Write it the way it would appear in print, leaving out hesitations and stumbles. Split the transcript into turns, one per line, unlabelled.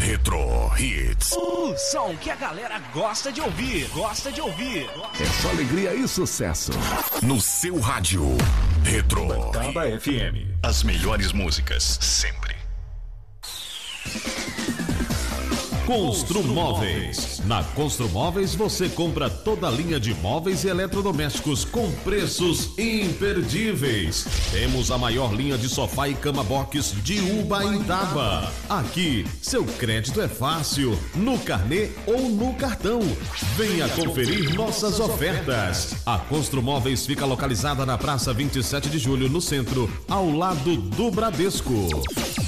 Retro Hits.
O som que a galera gosta de ouvir.
É só alegria e sucesso. No seu rádio. Retro
Bancada FM.
As melhores músicas, sempre.
Construmóveis. Na Construmóveis você compra toda a linha de móveis e eletrodomésticos com preços imperdíveis. Temos a maior linha de sofá e cama box de Ubaitaba. Aqui, seu crédito é fácil, no carnê ou no cartão. Venha conferir nossas ofertas. A Construmóveis fica localizada na Praça 27 de Julho, no centro, ao lado do Bradesco.